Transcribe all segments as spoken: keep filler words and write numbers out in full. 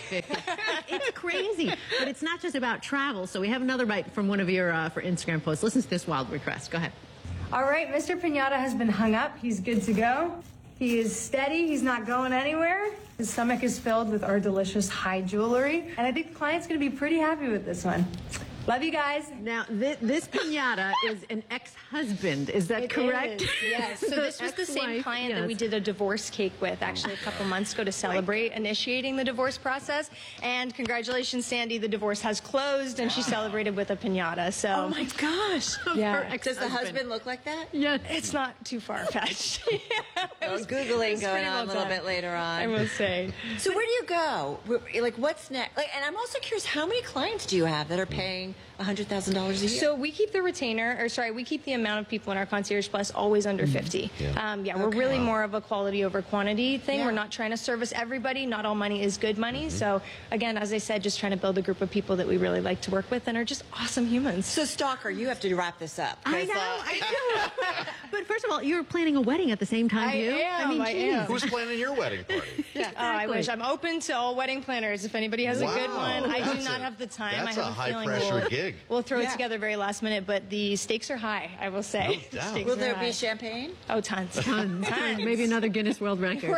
It's crazy, but it's not just about travel. So we have another bite from one of your uh, for Instagram posts. Listen to this wild request. Go ahead. All right, Mister Pinata has been hung up. He's good to go. He is steady. He's not going anywhere. His stomach is filled with our delicious high jewelry. And I think the client's going to be pretty happy with this one. Love you guys. Now, this, this pinata is an ex-husband. Is that It correct? is, yes. So this was the same client yes. that we did a divorce cake with actually a couple months ago to celebrate initiating the divorce process. And congratulations, Sandy, the divorce has closed and she celebrated with a pinata. So, Oh my gosh. Yeah. Does the husband look like that? Yeah. It's not too far-fetched. Well, Googling going pretty on well a little done. bit later on. I will say. So where do you go? Where- Like, what's next? Like, and I'm also curious, how many clients do you have that are paying one hundred thousand dollars a year? So we keep the retainer, or sorry, we keep the amount of people in our Concierge Plus always under fifty. Yeah, um, yeah we're Okay. really more of a quality over quantity thing. Yeah. We're not trying to service everybody. Not all money is good money. So again, as I said, just trying to build a group of people that we really like to work with and are just awesome humans. So, Stalker, you have to wrap this up. I 'cause, know, uh, I know. But first of all, you're planning a wedding at the same time, I you? am, I mean, I geez. am. Who's planning your wedding party? Yeah. Oh, I wish. I'm open to all wedding planners. If anybody has a good Wow. one, I do That's not a- have the time. that's I have a a feeling high-pressure we'll, gig. We'll throw Yeah. it together very last minute, but the stakes are high. I will say. No doubt. Stakes Will are there high. be champagne? Oh, tons. Tons, tons. Maybe another Guinness World Record.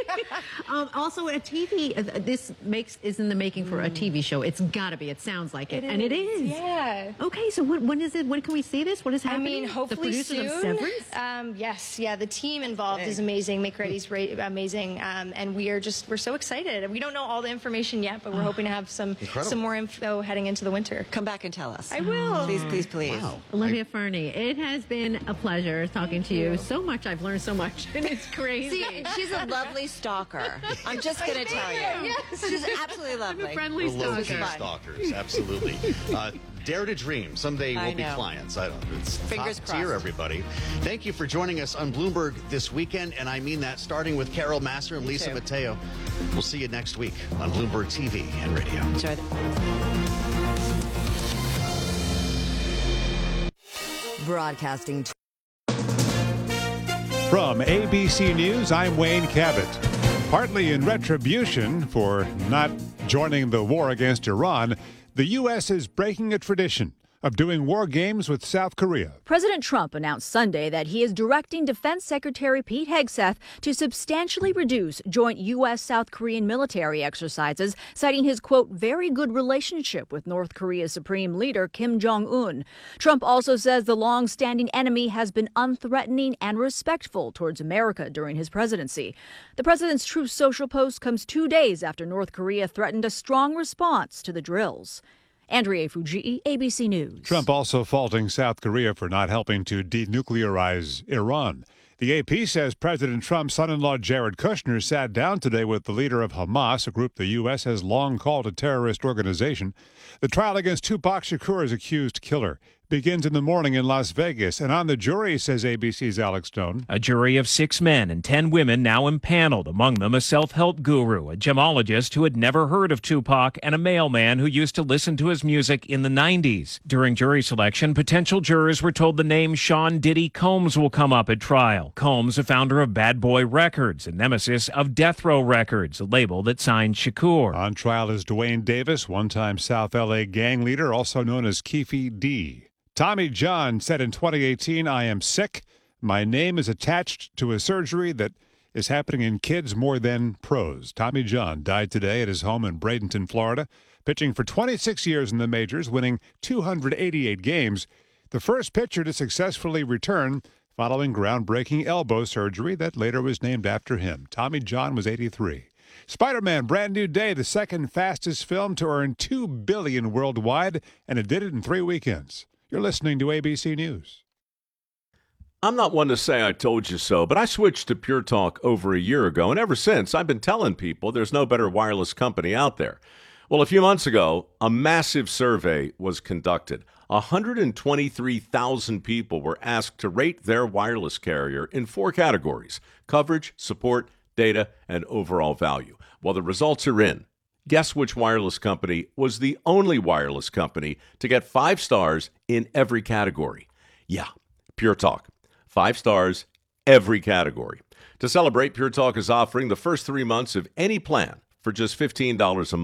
um, also, a T V. Uh, this makes is in the making for a T V show. It's got to be. It sounds like it, and it is. Yeah. Okay, so what, when is it? When can we see this? What is I happening? mean, hopefully the producers soon. of Severance? Um, yes, yeah. The team involved is amazing. Make Ready's ra- amazing, um, and we are just we're so excited. We don't know all the information yet, but we're hoping to have some Incredible. some more info heading into the winter. Come back and tell us. I will. Please, please, please. Wow. Olivia Fernie, it has been a pleasure talking to you. So much. I've learned so much, and it's crazy. See, she's a lovely stalker. I'm just going to tell you. She's absolutely lovely. Friendly Low-key stalker. stalkers, absolutely. Uh, dare to dream. Someday I we'll be know. clients. I don't know. It's Fingers top tier, crossed. everybody. Thank you for joining us on Bloomberg this weekend, and I mean that, starting with Carol Massar and Lisa too. Mateo. We'll see you next week on Bloomberg T V and radio. Enjoy the- Broadcasting. From A B C News, I'm Wayne Cabot. Partly in retribution for not joining the war against Iran, the U S is breaking a tradition of doing war games with South Korea. President Trump announced Sunday that he is directing Defense Secretary Pete Hegseth to substantially reduce joint U S South Korean military exercises, citing his, quote, very good relationship with North Korea's Supreme Leader Kim Jong-un. Trump also says the long-standing enemy has been unthreatening and respectful towards America during his presidency. The president's Truth Social post comes two days after North Korea threatened a strong response to the drills. Andrea Fujii, A B C News. Trump also faulting South Korea for not helping to denuclearize Iran. The A P says President Trump's son-in-law Jared Kushner sat down today with the leader of Hamas, a group the U S has long called a terrorist organization. The trial against Tupac Shakur's accused killer begins in the morning in Las Vegas. And on the jury, says A B C's Alex Stone. A jury of six men and ten women now impaneled, among them a self-help guru, a gemologist who had never heard of Tupac, and a mailman who used to listen to his music in the nineties. During jury selection, potential jurors were told the name Sean Diddy Combs will come up at trial. Combs, a founder of Bad Boy Records, a nemesis of Death Row Records, a label that signed Shakur. On trial is Dwayne Davis, one-time South L A gang leader, also known as Keefe D. Tommy John said in twenty eighteen, I am sick. My name is attached to a surgery that is happening in kids more than pros. Tommy John died today at his home in Bradenton, Florida, pitching for twenty-six years in the majors, winning two hundred eighty-eight games. The first pitcher to successfully return following groundbreaking elbow surgery that later was named after him. Tommy John was eighty-three. Spider-Man Brand New Day, the second fastest film to earn two billion dollars worldwide, and it did it in three weekends. You're listening to A B C News. I'm not one to say I told you so, but I switched to Pure Talk over a year ago, and ever since, I've been telling people there's no better wireless company out there. Well, a few months ago, a massive survey was conducted. one hundred twenty-three thousand people were asked to rate their wireless carrier in four categories: coverage, support, data, and overall value. Well, the results are in. Guess which wireless company was the only wireless company to get five stars in every category? Yeah, Pure Talk. Five stars, every category. To celebrate, Pure Talk is offering the first three months of any plan for just fifteen dollars a month.